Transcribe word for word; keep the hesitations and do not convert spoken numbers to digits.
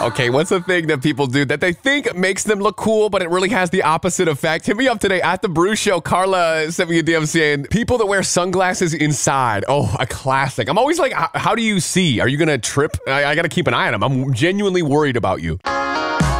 Okay, what's the thing that people do that they think makes them look cool, but it really has the opposite effect? Hit me up today at The Brew Show. Carla sent me a D M saying, people that wear sunglasses inside. Oh, a classic. I'm always like, how, how do you see? Are you going to trip? I, I got to keep an eye on them. I'm genuinely worried about you.